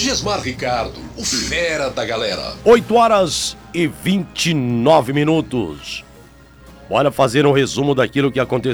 Gesmar Ricardo, o fera da galera. 8h29. Bora fazer um resumo daquilo que aconteceu